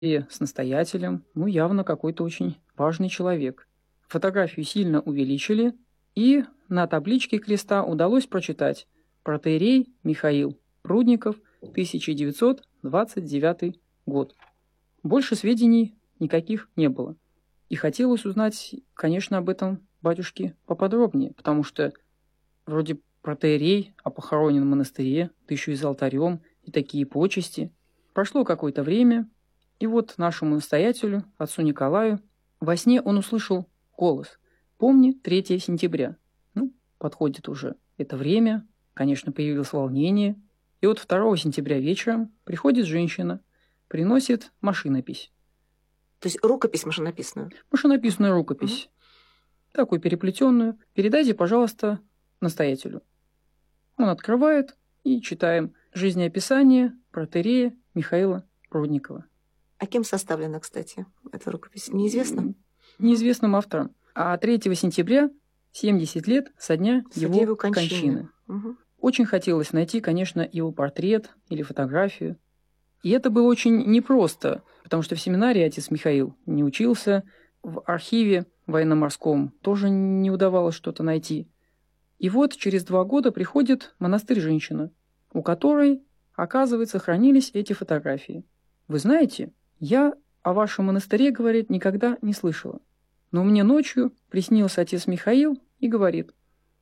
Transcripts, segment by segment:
и с настоятелем, явно какой-то очень важный человек. Фотографию сильно увеличили, и на табличке креста удалось прочитать: протоиерей Михаил Прудников, 1929 год. Больше сведений никаких не было. И хотелось узнать, конечно, об этом батюшке поподробнее, потому что вроде протоиерей, а похоронен в монастыре, да еще и за алтарем, и такие почести. Прошло какое-то время, и вот нашему настоятелю, отцу Николаю, во сне он услышал голос: «Помни 3 сентября». Подходит уже это время, конечно, появилось волнение. И вот 2 сентября вечером приходит женщина, приносит машинопись. То есть рукопись машинописную? Машинописную рукопись. Такую переплетенную. Передайте, пожалуйста, настоятелю. Он открывает, и читаем жизнеописание протоиерея Михаила Прудникова. А кем составлена, кстати, эта рукопись? Неизвестно? Неизвестным автором. А 3 сентября 70 лет со дня его кончины. Очень хотелось найти, конечно, его портрет или фотографию. И это было очень непросто, потому что в семинарии отец Михаил не учился, в архиве военно-морском тоже не удавалось что-то найти. И вот через 2 года приходит в монастырь женщина, у которой, оказывается, хранились эти фотографии. «Вы знаете, я о вашем монастыре, — говорит, — никогда не слышала. Но мне ночью приснился отец Михаил и говорит: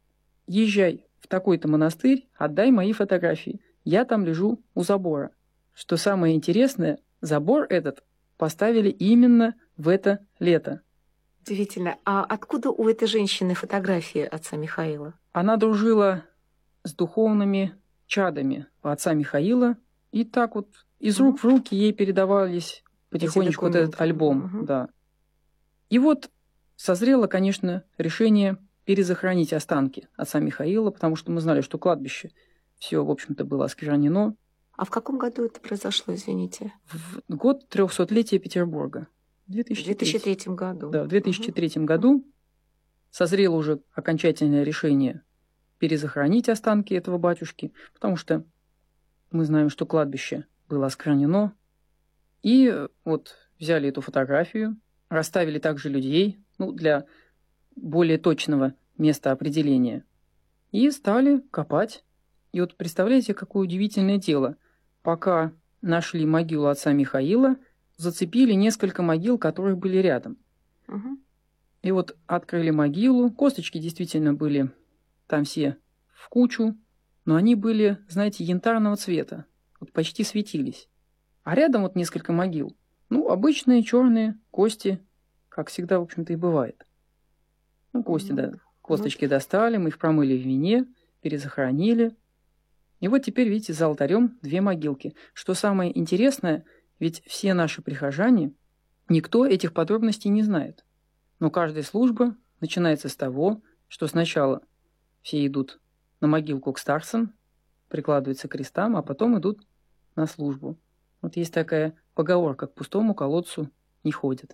езжай в такой-то монастырь, отдай мои фотографии. Я там лежу у забора». Что самое интересное, забор этот поставили именно в это лето. Удивительно. А откуда у этой женщины фотографии отца Михаила? Она дружила с духовными чадами отца Михаила, и так вот из рук в руки ей передавались потихонечку вот этот альбом. Да. И вот созрело, конечно, решение перезахоронить останки отца Михаила, потому что мы знали, что кладбище все, в общем-то, было осквернено. А в каком году это произошло, извините? В год 300-летия Петербурга. В 2003 году. Да, в 2003 году созрело уже окончательное решение перезахоронить останки этого батюшки, потому что мы знаем, что кладбище было осквернено. И вот взяли эту фотографию, расставили также людей, для более точного места определения, и стали копать. И вот представляете, какое удивительное дело. Пока нашли могилу отца Михаила, зацепили несколько могил, которые были рядом. И вот открыли могилу. Косточки действительно были там все в кучу, но они были, знаете, янтарного цвета, вот почти светились. А рядом вот несколько могил. Обычные черные кости, как всегда, в общем-то, и бывает. Кости, да. Косточки достали, мы их промыли в вине, перезахоронили. И вот теперь, видите, за алтарем 2 могилки. Что самое интересное, ведь все наши прихожане, никто этих подробностей не знает. Но каждая служба начинается с того, что сначала все идут на могилку к старцам, прикладываются к крестам, а потом идут на службу. Вот есть такая поговорка: к пустому колодцу не ходят.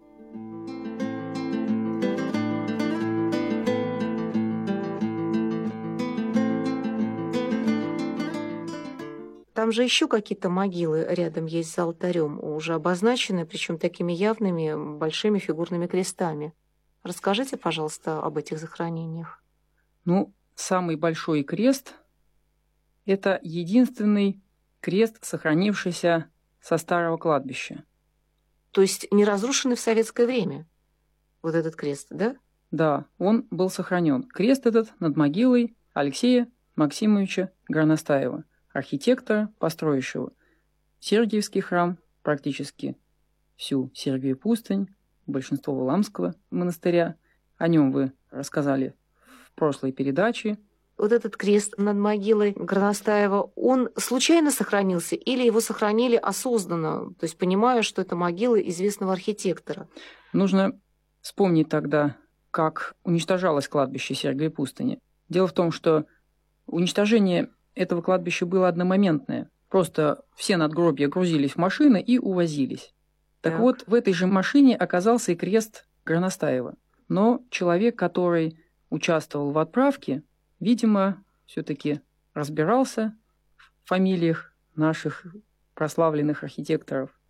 Там же еще какие-то могилы рядом есть за алтарем, уже обозначены, причем такими явными большими фигурными крестами. Расскажите, пожалуйста, об этих захоронениях. Самый большой крест – это единственный крест, сохранившийся со старого кладбища. То есть не разрушенный в советское время вот этот крест, да? Да, он был сохранен. Крест этот над могилой Алексея Максимовича Горностаева, архитектора, построившего Сергиевский храм, практически всю Сергиеву пустынь, большинство Валаамского монастыря. О нем вы рассказали в прошлой передаче. Вот этот крест над могилой Горностаева, он случайно сохранился или его сохранили осознанно, то есть понимая, что это могила известного архитектора? Нужно вспомнить тогда, как уничтожалось кладбище Сергиевой пустыни. Дело в том, что уничтожение этого кладбища было одномоментное. Просто все надгробья грузились в машины и увозились. Так вот, в этой же машине оказался и крест Горностаева. Но человек, который участвовал в отправке, видимо, все-таки разбирался в фамилиях наших прославленных архитекторов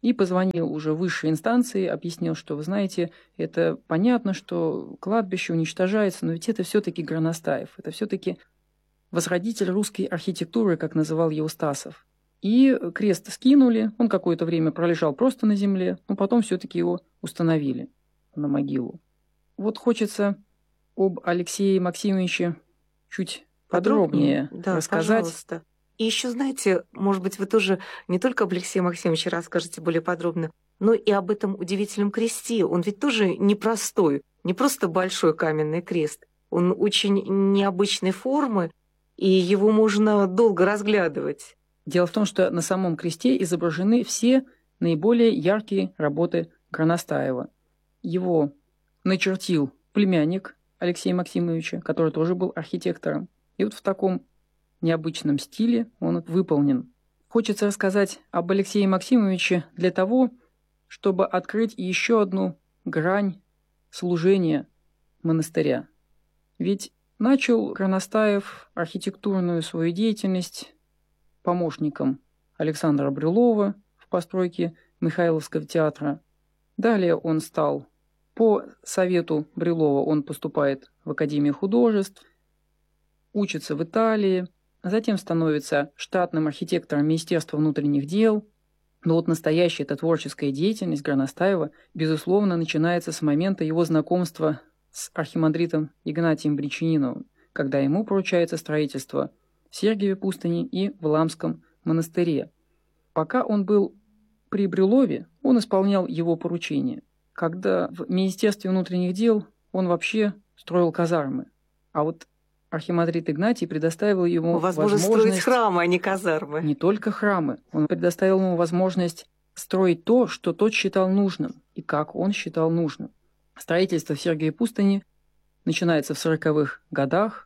и позвонил уже в высшие инстанции, объяснил, что, вы знаете, это понятно, что кладбище уничтожается, но ведь это все-таки Горностаев, это все-таки возродитель русской архитектуры, как называл его Стасов. И крест скинули, он какое-то время пролежал просто на земле, но потом все-таки его установили на могилу. Вот хочется об Алексее Максимовиче чуть подробнее да, рассказать. Пожалуйста. И еще, знаете, может быть, вы тоже не только об Алексее Максимовиче расскажете более подробно, но и об этом удивительном кресте. Он ведь тоже непростой, не просто большой каменный крест. Он очень необычной формы, и его можно долго разглядывать. Дело в том, что на самом кресте изображены все наиболее яркие работы Горностаева. Его начертил племянник Алексея Максимовича, который тоже был архитектором. И вот в таком необычном стиле он выполнен. Хочется рассказать об Алексее Максимовиче для того, чтобы открыть еще одну грань служения монастыря. Ведь начал Горностаев архитектурную свою деятельность помощником Александра Брюлова в постройке Михайловского театра. Далее он стал, по совету Брюлова, он поступает в Академию художеств, учится в Италии, затем становится штатным архитектором Министерства внутренних дел. Но вот настоящая эта творческая деятельность Горностаева, безусловно, начинается с момента его знакомства с архимандритом Игнатием Бринчаниновым, когда ему поручается строительство в Сергиеве пустыне и в Ламском монастыре. Пока он был при Брюлове, он исполнял его поручения. Когда в Министерстве внутренних дел он вообще строил казармы. А вот архимандрит Игнатий предоставил ему возможность строить храмы, а не казармы. Не только храмы. Он предоставил ему возможность строить то, что тот считал нужным, и как он считал нужным. Строительство в Сергиевой пустыне начинается в 40-х годах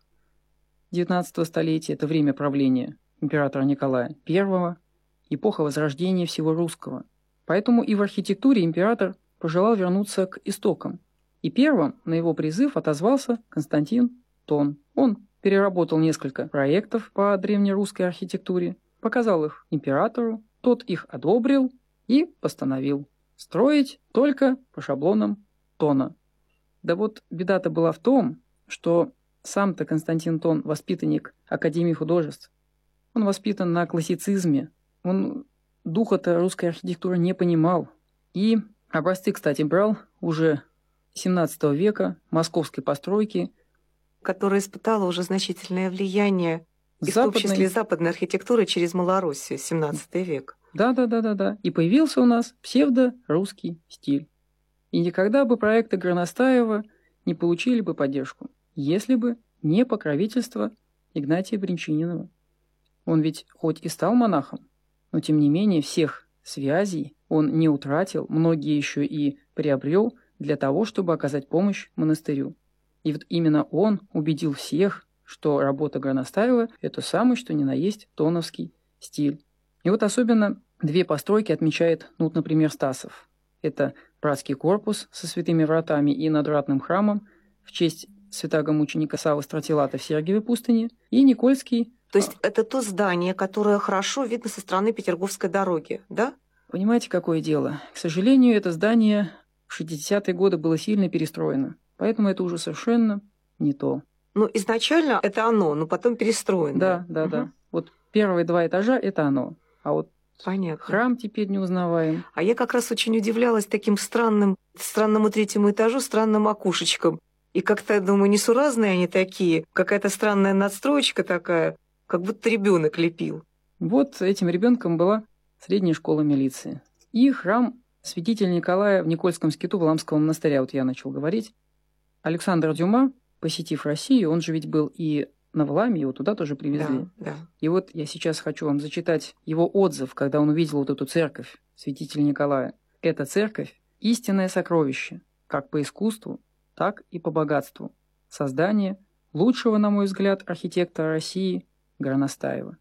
XIX столетия. Это время правления императора Николая I, эпоха возрождения всего русского. Поэтому и в архитектуре император пожелал вернуться к истокам. И первым на его призыв отозвался Константин Тон. Он переработал несколько проектов по древнерусской архитектуре, показал их императору, тот их одобрил и постановил строить только по шаблонам Тона. Да вот беда-то была в том, что сам-то Константин Тон воспитанник Академии художеств. Он воспитан на классицизме, он духа-то русской архитектуры не понимал. И образцы, кстати, брал уже XVII века московской постройки, которая испытала уже значительное влияние, и в том числе западной архитектуры через Малороссию, 17 век. Да. И появился у нас псевдо-русский стиль. И никогда бы проекты Горностаева не получили бы поддержку, если бы не покровительство Игнатия Бринчанинова. Он ведь хоть и стал монахом, но тем не менее всех связей он не утратил, многие еще и приобрел для того, чтобы оказать помощь монастырю. И вот именно он убедил всех, что работа Горностаева – это самый, что ни на есть, тоновский стиль. И вот особенно две постройки отмечает, например, Стасов. Это братский корпус со святыми вратами и надвратным храмом в честь святаго мученика Саввы Стратилата в Сергиевой пустыне и Никольский. То есть это то здание, которое хорошо видно со стороны Петерговской дороги, да? Понимаете, какое дело? К сожалению, это здание в 60-е годы было сильно перестроено. Поэтому это уже совершенно не то. Изначально это оно, но потом перестроено. Да. Вот первые два этажа – это оно. А вот понятно. Храм теперь не узнаваем. А я как раз очень удивлялась таким странному третьему этажу, странным окушечком. И как-то, думаю, несуразные они такие, какая-то странная надстроечка такая, как будто ребенок лепил. Вот этим ребенком была средняя школа милиции. И храм святителя Николая в Никольском скиту Владимирского монастыря, вот я начал говорить. Александр Дюма, посетив Россию, он же ведь был и на Валааме, его туда тоже привезли. Да. И вот я сейчас хочу вам зачитать его отзыв, когда он увидел вот эту церковь святителя Николая. Эта церковь – истинное сокровище, как по искусству, так и по богатству. Создание лучшего, на мой взгляд, архитектора России Горностаева.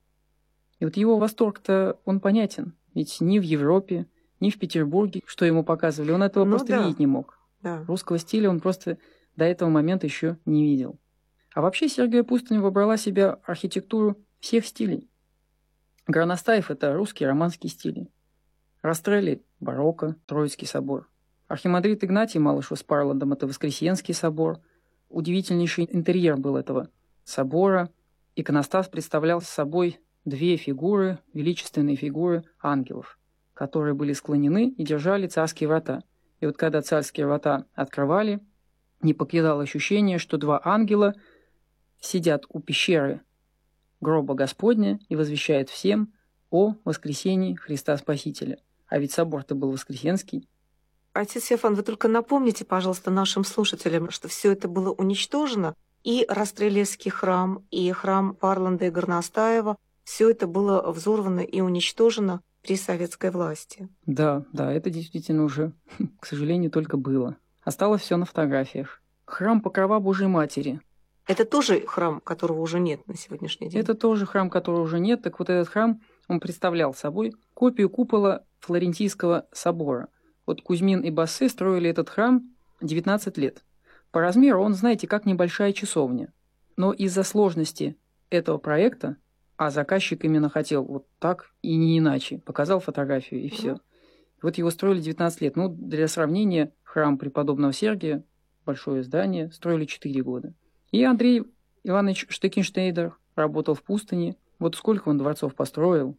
И вот его восторг-то, он понятен. Ведь ни в Европе, ни в Петербурге, что ему показывали, он этого просто видеть не мог. Да. Русского стиля он просто до этого момента еще не видел. А вообще Сергиева пустыня выбрала себе архитектуру всех стилей. Горностаев – это русские романские стили. Растрелли – барокко, Троицкий собор. Архимандрит Игнатий Малышев с Парландом – это Воскресенский собор. Удивительнейший интерьер был этого собора. Иконостас представлял собой две фигуры, величественные фигуры ангелов, которые были склонены и держали царские врата. И вот когда царские врата открывали, не покидало ощущение, что два ангела сидят у пещеры гроба Господня и возвещают всем о воскресении Христа Спасителя. А ведь собор-то был Воскресенский. Отец Феофан, вы только напомните, пожалуйста, нашим слушателям, что все это было уничтожено, и Растрелевский храм, и храм Парланда и Горностаева, все это было взорвано и уничтожено при советской власти. Да, это действительно уже, к сожалению, только было. Осталось все на фотографиях. Храм Покрова Божией Матери. Это тоже храм, которого уже нет на сегодняшний день? Это тоже храм, которого уже нет. Так вот этот храм, он представлял собой копию купола Флорентийского собора. Вот Кузьмин и Бассе строили этот храм 19 лет. По размеру он, знаете, как небольшая часовня. Но из-за сложности этого проекта, а заказчик именно хотел вот так и не иначе, показал фотографию и все. Вот его строили 19 лет. Ну, для сравнения, храм преподобного Сергия, большое здание, строили 4 года. И Андрей Иванович Штекенштейдер работал в пустыне. Вот сколько он дворцов построил.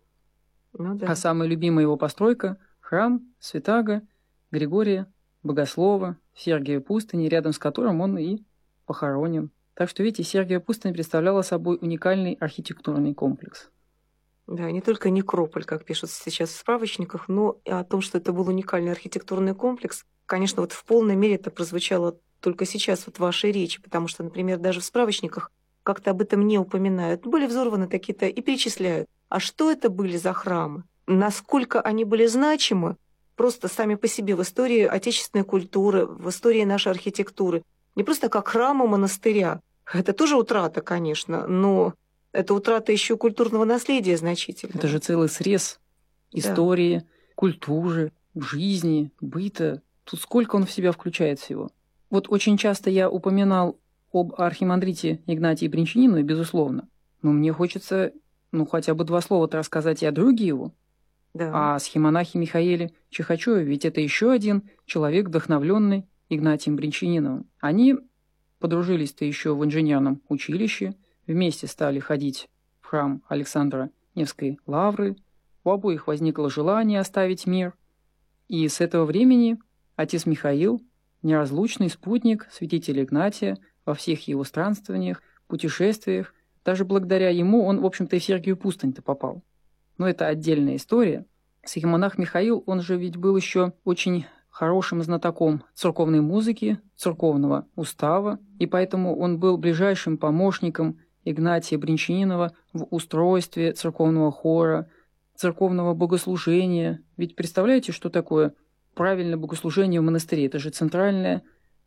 А самая любимая его постройка – храм Святаго Григория Богослова в Сергиевой пустыне, рядом с которым он и похоронен. Так что, видите, Сергиева пустыня представляла собой уникальный архитектурный комплекс. Да, не только некрополь, как пишут сейчас в справочниках, но и о том, что это был уникальный архитектурный комплекс. Конечно, вот в полной мере это прозвучало только сейчас вот в вашей речи, потому что, например, даже в справочниках как-то об этом не упоминают. Были взорваны такие-то и перечисляют. А что это были за храмы? Насколько они были значимы просто сами по себе в истории отечественной культуры, в истории нашей архитектуры? Не просто как храмы монастыря. Это тоже утрата, конечно, но это утрата еще культурного наследия значительно. Это же целый срез истории, культуры, жизни, быта. Тут сколько он в себя включает всего. Вот очень часто я упоминал об архимандрите Игнатии Бринчанину, безусловно. Но мне хочется, хотя бы 2 слова-то рассказать и о друге его. Да. О схимонахе Михаиле Чехачеве. Ведь это еще один человек, вдохновленный Игнатием Бринчаниновым. Они подружились-то еще в инженерном училище, вместе стали ходить в храм Александра Невской лавры. У обоих возникло желание оставить мир. И с этого времени отец Михаил – неразлучный спутник святителя Игнатия во всех его странствованиях, путешествиях. Даже благодаря ему он, в общем-то, и в Сергиевую пустынь-то попал. Но это отдельная история. Схимонах Михаил, он же ведь был еще очень хорошим знатоком церковной музыки, церковного устава, и поэтому он был ближайшим помощником Игнатия Бринчанинова в устройстве церковного хора, церковного богослужения. Ведь представляете, что такое правильное богослужение в монастыре? Это же центральное...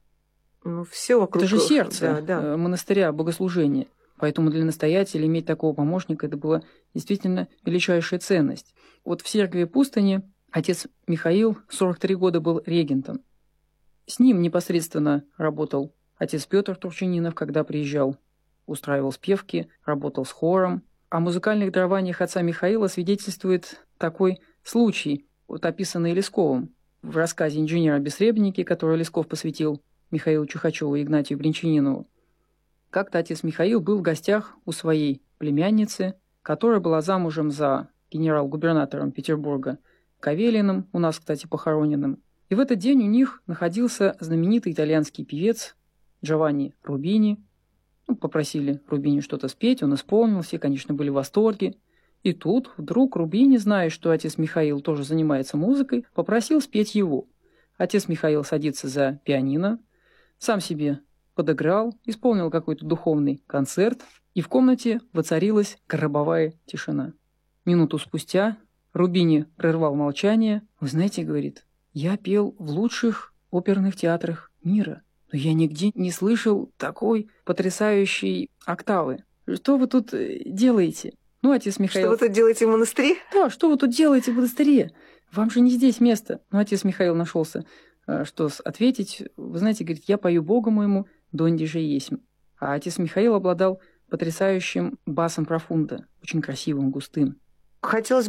все вокруг... Это же сердце монастыря, богослужения. Поэтому для настоятеля иметь такого помощника – это была действительно величайшая ценность. Вот в Сергиевой пустыне отец Михаил 43 года был регентом. С ним непосредственно работал отец Петр Турчининов, когда приезжал, устраивал спевки, работал с хором. О музыкальных дарованиях отца Михаила свидетельствует такой случай, вот описанный Лесковым в рассказе «Инженер о бессребренике», который Лесков посвятил Михаилу Чехачеву и Игнатию Бринчанинову. Как-то отец Михаил был в гостях у своей племянницы, которая была замужем за генерал-губернатором Петербурга Кавелиным, у нас, кстати, похороненным. И в этот день у них находился знаменитый итальянский певец Джованни Рубини. Попросили Рубини что-то спеть, он исполнил, все, конечно, были в восторге. И тут вдруг Рубини, зная, что отец Михаил тоже занимается музыкой, попросил спеть его. Отец Михаил садится за пианино, сам себе подыграл, исполнил какой-то духовный концерт, и в комнате воцарилась гробовая тишина. Минуту спустя Рубини прервал молчание. «Вы знаете, — говорит, — я пел в лучших оперных театрах мира, но я нигде не слышал такой потрясающей октавы. Что вы тут делаете?» Отец Михаил... Что вы тут делаете в монастыре? Да, что вы тут делаете в монастыре? Вам же не здесь место. Отец Михаил нашелся, что ответить. Вы знаете, говорит, я пою Богу моему, донде же есмь. А отец Михаил обладал потрясающим басом профунда, очень красивым, густым. Хотелось бы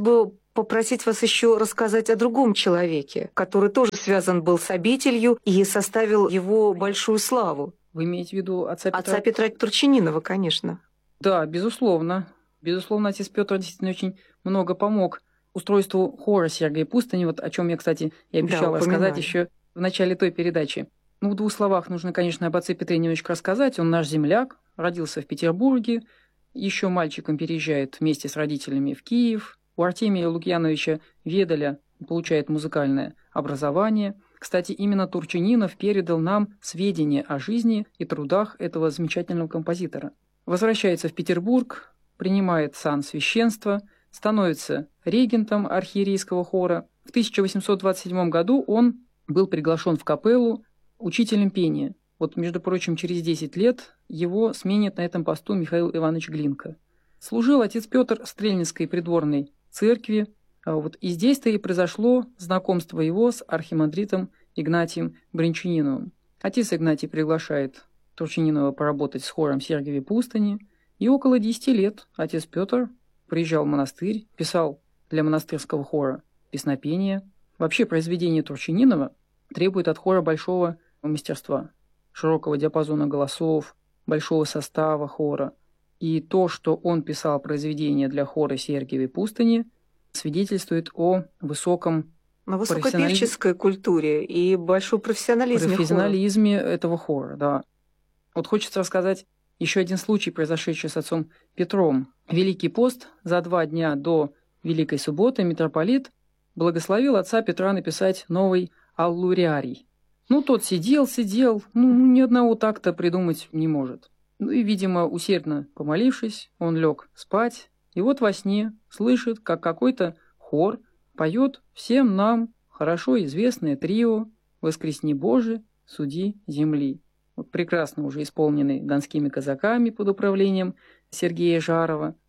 попросить вас еще рассказать о другом человеке, который тоже связан был с обителью и составил его большую славу. Вы имеете в виду отца Петра? Отца Петра Турчининова, конечно. Да, безусловно. Безусловно, отец Петр действительно очень много помог устройству хора Сергия Пустыни, вот о чем я, кстати, и обещала рассказать еще в начале той передачи. Ну, в двух словах нужно, конечно, об отце Петре немножечко рассказать. Он наш земляк, родился в Петербурге, еще мальчиком переезжает вместе с родителями в Киев. У Артемия Лукьяновича Ведаля получает музыкальное образование. Кстати, именно Турчининов передал нам сведения о жизни и трудах этого замечательного композитора. Возвращается в Петербург, принимает сан священства, становится регентом архиерейского хора. В 1827 году он был приглашен в капеллу учителем пения. Вот, между прочим, через 10 лет его сменит на этом посту Михаил Иванович Глинка. Служил отец Петр в Стрельнинской придворной церкви. И здесь-то и произошло знакомство его с архимандритом Игнатием Бринчаниновым. Отец Игнатий приглашает Турчининова поработать с хором Сергиевой Пустыни. И около 10 лет отец Петр приезжал в монастырь, писал для монастырского хора песнопения. Вообще произведение Турчининова требует от хора большого мастерства, широкого диапазона голосов, большого состава хора. И то, что он писал произведения для хора Сергиевой Пустыни, свидетельствует о высоком высокопевческой культуре и большом профессионализме этого хора. Да. Вот хочется рассказать еще один случай, произошедший с отцом Петром. Великий пост, за 2 дня до Великой Субботы митрополит благословил отца Петра написать новый аллуриарий. Тот сидел, ни одного такта придумать не может. И, видимо, усердно помолившись, он лег спать, и вот во сне слышит, как какой-то хор поет всем нам хорошо известное трио «Воскресни, Боже, суди земли». Вот прекрасно уже исполненный донскими казаками под управлением Сергея Жарова.